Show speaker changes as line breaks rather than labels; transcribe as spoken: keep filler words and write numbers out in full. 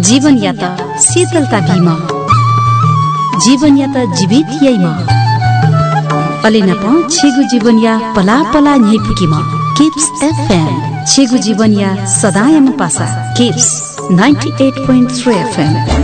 जीवन या त शीतलता भीमा जीवन या त जीवित यैमा अलेना प छेगु जीवन या पला पला न्यै पुकीमा किप्स एफएम छेगु जीवन या सदायम पासा kips ninety-eight point three FM